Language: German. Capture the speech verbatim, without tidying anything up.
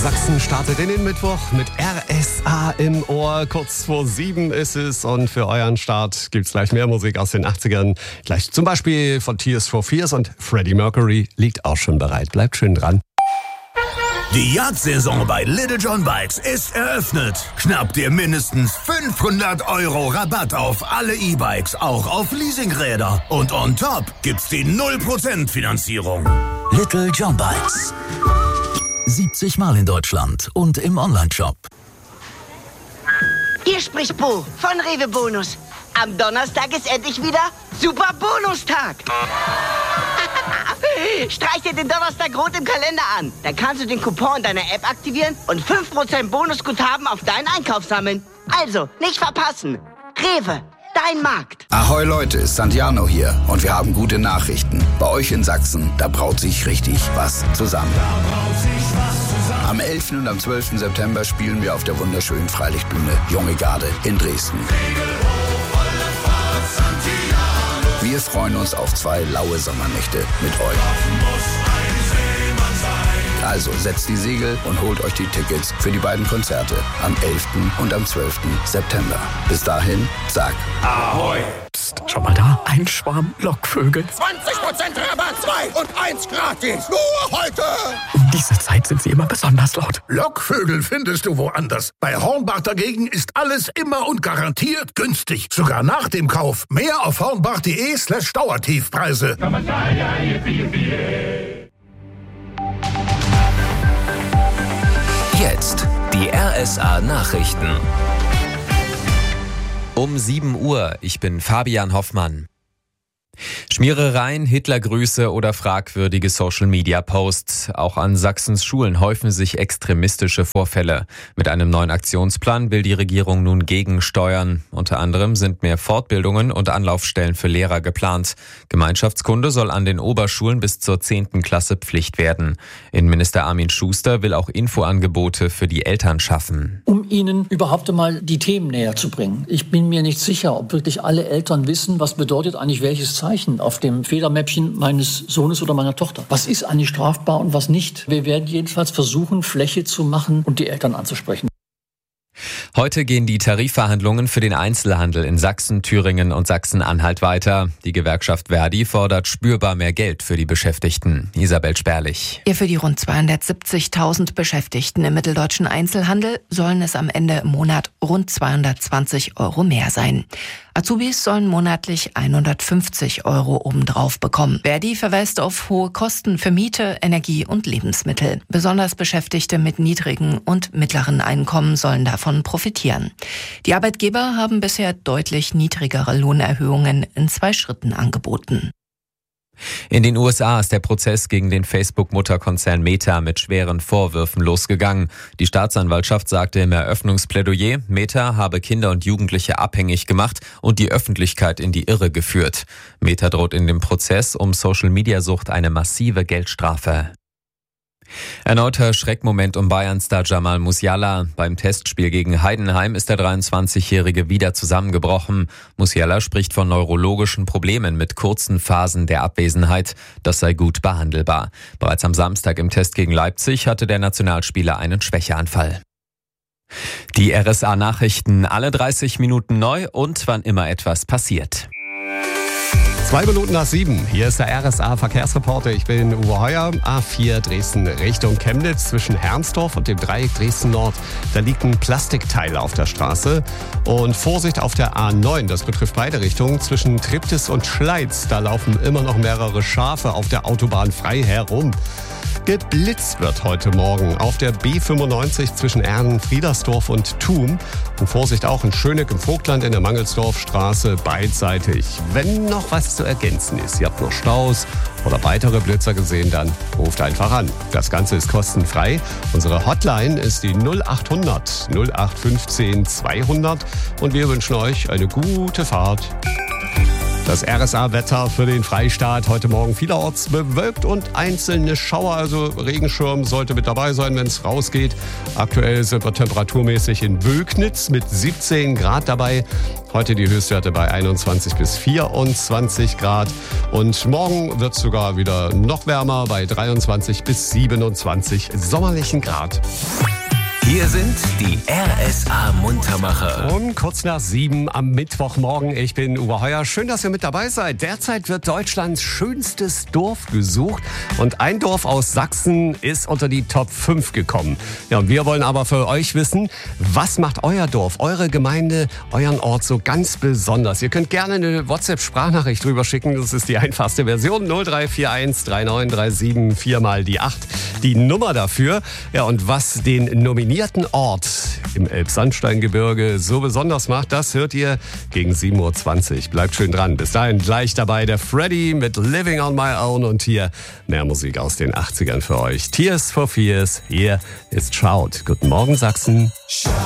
Sachsen startet in den Mittwoch mit R S A im Ohr. Kurz vor sieben ist es und für euren Start gibt's gleich mehr Musik aus den achtzigern. Gleich zum Beispiel von Tears for Fears und Freddie Mercury liegt auch schon bereit. Bleibt schön dran. Die Jagdsaison bei Little John Bikes ist eröffnet. Schnapp dir mindestens fünfhundert Euro Rabatt auf alle E-Bikes, auch auf Leasingräder. Und on top gibt's die null Prozent Finanzierung. Little John Bikes. siebzig Mal in Deutschland und im Onlineshop. Hier spricht Bo von Rewe Bonus. Am Donnerstag ist endlich wieder Super Bonustag. Streich dir den Donnerstag rot im Kalender an. Dann kannst du den Coupon in deiner App aktivieren und fünf Prozent Bonusguthaben auf deinen Einkauf sammeln. Also, nicht verpassen. Rewe, dein Markt. Ahoi Leute, Santiano hier und wir haben gute Nachrichten. Bei euch in Sachsen, da braut sich richtig was zusammen. Am elften und am zwölften September spielen wir auf der wunderschönen Freilichtbühne Junge Garde in Dresden. Wir freuen uns auf zwei laue Sommernächte mit euch. Also setzt die Segel und holt euch die Tickets für die beiden Konzerte am elften und am zwölften September. Bis dahin, sag Ahoi! Psst, schau mal da, ein Schwarm Lockvögel. zwanzig Prozent Rabatt, zwei und eins gratis. Nur heute! Um diese Zeit sind sie immer besonders laut. Lockvögel findest du woanders. Bei Hornbach dagegen ist alles immer und garantiert günstig. Sogar nach dem Kauf. Mehr auf hornbach.de slash Dauertiefpreise. Jetzt die R S A Nachrichten. Um sieben Uhr, ich bin Fabian Hoffmann. Schmierereien, Hitlergrüße oder fragwürdige Social-Media-Posts. Auch an Sachsens Schulen häufen sich extremistische Vorfälle. Mit einem neuen Aktionsplan will die Regierung nun gegensteuern. Unter anderem sind mehr Fortbildungen und Anlaufstellen für Lehrer geplant. Gemeinschaftskunde soll an den Oberschulen bis zur zehnten Klasse Pflicht werden. Innenminister Armin Schuster will auch Infoangebote für die Eltern schaffen. Um ihnen überhaupt einmal die Themen näher zu bringen. Ich bin mir nicht sicher, ob wirklich alle Eltern wissen, was bedeutet eigentlich welches Zeichen auf dem Federmäppchen meines Sohnes oder meiner Tochter. Was ist eigentlich strafbar und was nicht? Wir werden jedenfalls versuchen, Fläche zu machen und die Eltern anzusprechen. Heute gehen die Tarifverhandlungen für den Einzelhandel in Sachsen, Thüringen und Sachsen-Anhalt weiter. Die Gewerkschaft Verdi fordert spürbar mehr Geld für die Beschäftigten. Isabel Sperlich. Ja, für die rund zweihundertsiebzigtausend Beschäftigten im mitteldeutschen Einzelhandel sollen es am Ende im Monat rund zweihundertzwanzig Euro mehr sein. Azubis sollen monatlich hundertfünfzig Euro obendrauf bekommen. Verdi verweist auf hohe Kosten für Miete, Energie und Lebensmittel. Besonders Beschäftigte mit niedrigen und mittleren Einkommen sollen davon profitieren. Die Arbeitgeber haben bisher deutlich niedrigere Lohnerhöhungen in zwei Schritten angeboten. In den U S A ist der Prozess gegen den Facebook-Mutterkonzern Meta mit schweren Vorwürfen losgegangen. Die Staatsanwaltschaft sagte im Eröffnungsplädoyer, Meta habe Kinder und Jugendliche abhängig gemacht und die Öffentlichkeit in die Irre geführt. Meta droht in dem Prozess um Social-Media-Sucht eine massive Geldstrafe. Erneuter Schreckmoment um Bayern-Star Jamal Musiala. Beim Testspiel gegen Heidenheim ist der dreiundzwanzigjährige wieder zusammengebrochen. Musiala spricht von neurologischen Problemen mit kurzen Phasen der Abwesenheit. Das sei gut behandelbar. Bereits am Samstag im Test gegen Leipzig hatte der Nationalspieler einen Schwächeanfall. Die R S A-Nachrichten alle dreißig Minuten neu und wann immer etwas passiert. Zwei Minuten nach sieben. Hier ist der R S A-Verkehrsreporter. Ich bin Uwe Heuer. A vier Dresden Richtung Chemnitz zwischen Hermsdorf und dem Dreieck Dresden Nord. Da liegt ein Plastikteil auf der Straße. Und Vorsicht auf der A neun. Das betrifft beide Richtungen. Zwischen Triptis und Schleiz. Da laufen immer noch mehrere Schafe auf der Autobahn frei herum. Geblitzt wird heute Morgen auf der B fünfundneunzig zwischen Erden, Friedersdorf und Thum. Und Vorsicht auch in Schöneck im Vogtland in der Mangelsdorfstraße beidseitig. Wenn noch was zu ergänzen ist, ihr habt noch Staus oder weitere Blitzer gesehen, dann ruft einfach an. Das Ganze ist kostenfrei. Unsere Hotline ist die null achthundert null acht fünfzehn zweihundert und wir wünschen euch eine gute Fahrt. Das R S A-Wetter für den Freistaat. Heute Morgen vielerorts bewölkt und einzelne Schauer. Also Regenschirm sollte mit dabei sein, wenn es rausgeht. Aktuell sind wir temperaturmäßig in Bögnitz mit siebzehn Grad dabei. Heute die Höchstwerte bei einundzwanzig bis vierundzwanzig Grad. Und morgen wird es sogar wieder noch wärmer bei dreiundzwanzig bis siebenundzwanzig sommerlichen Grad. Hier sind die R S A-Muntermacher. Und kurz nach sieben am Mittwochmorgen. Ich bin Uwe Heuer. Schön, dass ihr mit dabei seid. Derzeit wird Deutschlands schönstes Dorf gesucht. Und ein Dorf aus Sachsen ist unter die Top fünf gekommen. Ja, und wir wollen aber für euch wissen, was macht euer Dorf, eure Gemeinde, euren Ort so ganz besonders? Ihr könnt gerne eine WhatsApp-Sprachnachricht drüber schicken. Das ist die einfachste Version. null drei vier eins drei neun drei sieben vier mal die acht. Die Nummer dafür. Ja, und was den Nominierten Ort im Elbsandsteingebirge so besonders macht, das hört ihr gegen sieben Uhr zwanzig. Bleibt schön dran. Bis dahin gleich dabei der Freddy mit Living on My Own und hier mehr Musik aus den achtzigern für euch. Tears for Fears, hier ist Shout. Guten Morgen Sachsen.